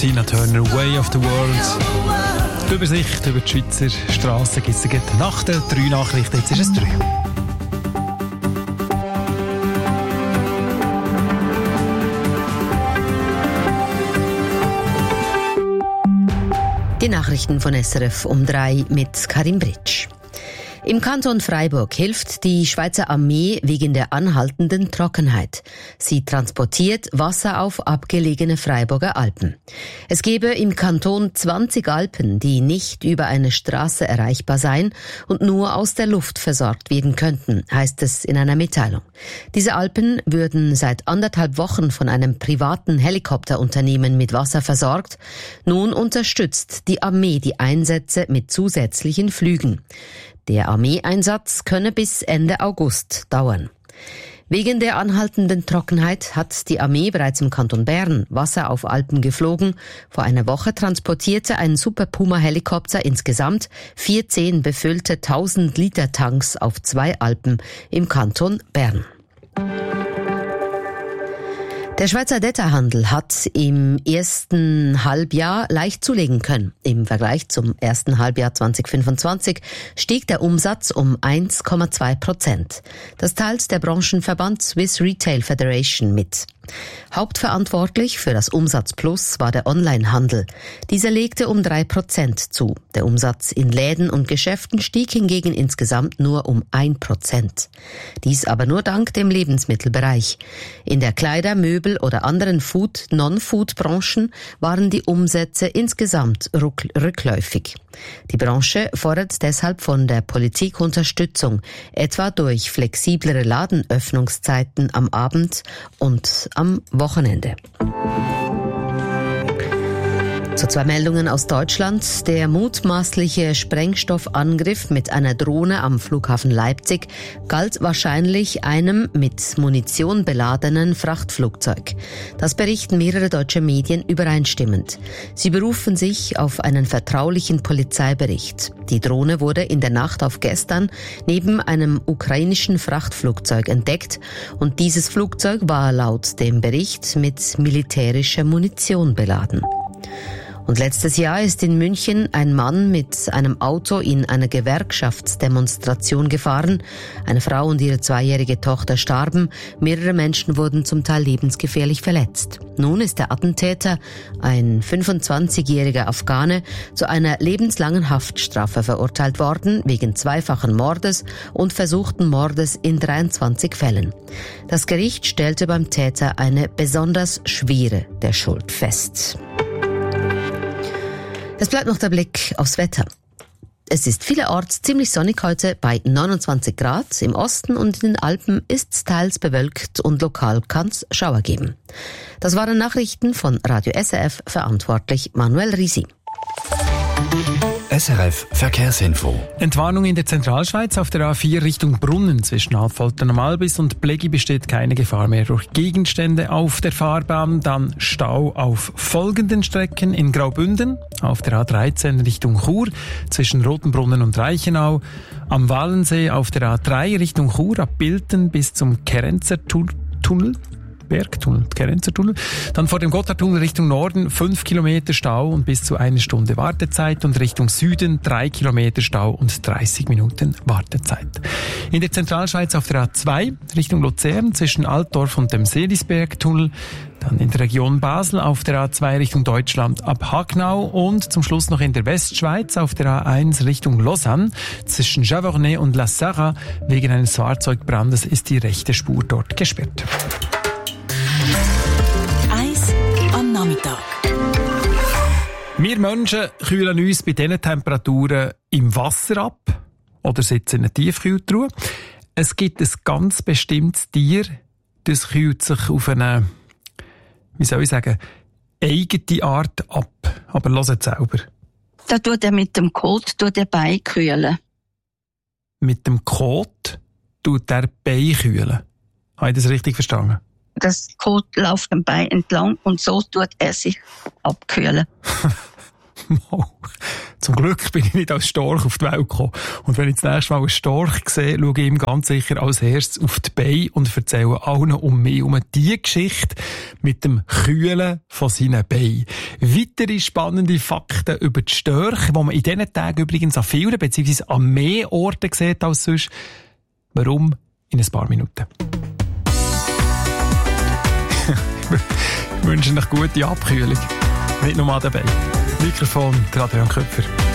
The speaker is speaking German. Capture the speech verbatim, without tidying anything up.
Tina Turner, Way of the World. Die Übersicht über die Schweizer Strassen gibt es nach den drei Nachrichten. Jetzt ist es drei. Die Nachrichten von S R F um drei mit Karim Britsch. Im Kanton Freiburg hilft die Schweizer Armee wegen der anhaltenden Trockenheit. Sie transportiert Wasser auf abgelegene Freiburger Alpen. Es gebe im Kanton zwanzig Alpen, die nicht über eine Straße erreichbar seien und nur aus der Luft versorgt werden könnten, heißt es in einer Mitteilung. Diese Alpen würden seit anderthalb Wochen von einem privaten Helikopterunternehmen mit Wasser versorgt. Nun unterstützt die Armee die Einsätze mit zusätzlichen Flügen. Der Armeeeinsatz könne bis Ende August dauern. Wegen der anhaltenden Trockenheit hat die Armee bereits im Kanton Bern Wasser auf Alpen geflogen. Vor einer Woche transportierte ein Super Puma Helikopter insgesamt vierzehn befüllte tausend Liter Tanks auf zwei Alpen im Kanton Bern. Der Schweizer Detailhandel hat im ersten Halbjahr leicht zulegen können. Im Vergleich zum ersten Halbjahr zwanzig fünfundzwanzig stieg der Umsatz um eins Komma zwei Prozent. Das teilt der Branchenverband Swiss Retail Federation mit. Hauptverantwortlich für das Umsatzplus war der Onlinehandel. Dieser legte um drei Prozent zu. Der Umsatz in Läden und Geschäften stieg hingegen insgesamt nur um ein Prozent. Dies aber nur dank dem Lebensmittelbereich. In der Kleider-, Möbel- oder anderen Food-, Non-Food-Branchen waren die Umsätze insgesamt rückläufig. Die Branche fordert deshalb von der Politik Unterstützung, etwa durch flexiblere Ladenöffnungszeiten am Abend und am Wochenende. Zu zwei Meldungen aus Deutschland. Der mutmaßliche Sprengstoffangriff mit einer Drohne am Flughafen Leipzig galt wahrscheinlich einem mit Munition beladenen Frachtflugzeug. Das berichten mehrere deutsche Medien übereinstimmend. Sie berufen sich auf einen vertraulichen Polizeibericht. Die Drohne wurde in der Nacht auf gestern neben einem ukrainischen Frachtflugzeug entdeckt und dieses Flugzeug war laut dem Bericht mit militärischer Munition beladen. Und letztes Jahr ist in München ein Mann mit einem Auto in einer Gewerkschaftsdemonstration gefahren. Eine Frau und ihre zweijährige Tochter starben. Mehrere Menschen wurden zum Teil lebensgefährlich verletzt. Nun ist der Attentäter, ein fünfundzwanzigjähriger Afghane, zu einer lebenslangen Haftstrafe verurteilt worden, wegen zweifachen Mordes und versuchten Mordes in dreiundzwanzig Fällen. Das Gericht stellte beim Täter eine besonders schwere der Schuld fest. Es bleibt noch der Blick aufs Wetter. Es ist vielerorts ziemlich sonnig heute bei neunundzwanzig Grad. Im Osten und in den Alpen ist es teils bewölkt und lokal kann es Schauer geben. Das waren Nachrichten von Radio S R F, verantwortlich Manuel Risi. S R F Verkehrsinfo. Entwarnung in der Zentralschweiz auf der A vier Richtung Brunnen zwischen Altfoltern am Albis und Blegi besteht keine Gefahr mehr durch Gegenstände auf der Fahrbahn. Dann Stau auf folgenden Strecken: in Graubünden auf der A dreizehn Richtung Chur zwischen Rotenbrunnen und Reichenau, am Wallensee auf der A drei Richtung Chur ab Bilten bis zum Kerenzer Tunnel. Bergtunnel, Kerenzertunnel. Dann vor dem Gotthardtunnel Richtung Norden fünf Kilometer Stau und bis zu eine Stunde Wartezeit und Richtung Süden drei Kilometer Stau und dreißig Minuten Wartezeit. In der Zentralschweiz auf der A zwei Richtung Luzern zwischen Altdorf und dem Seelisbergtunnel. Dann in der Region Basel auf der A zwei Richtung Deutschland ab Hagnau und zum Schluss noch in der Westschweiz auf der A eins Richtung Lausanne zwischen Javornet und La Sarre. Wegen eines Fahrzeugbrandes ist die rechte Spur dort gesperrt. Eis am Nachmittag. Wir Menschen kühlen uns bei diesen Temperaturen im Wasser ab oder sitzen in einer Tiefkühltruhe. Es gibt ein ganz bestimmtes Tier, das kühlt sich auf eine, wie soll ich sagen, eigene Art ab. Aber hört selber. Da tut er mit dem Kot tut er Bein kühlen. Mit dem Kot tut er Bein kühlen. Habe ich das richtig verstanden? Das Kot läuft am Bein entlang und so tut er sich abkühlen. Wow. Zum Glück bin ich nicht als Storch auf die Welt gekommen. Und wenn ich das nächste Mal einen Storch sehe, schaue ich ihm ganz sicher als erstes auf die Beine und erzähle allen um mich um die Geschichte mit dem Kühlen von seinen Beinen. Weitere spannende Fakten über die Störche, die man in diesen Tagen übrigens an vielen bzw. an mehr Orten sieht als sonst. Warum? In ein paar Minuten. Ich wünsche euch gute Abkühlung. Nicht nur dabei. Mikrofon, Adrian Köpfer.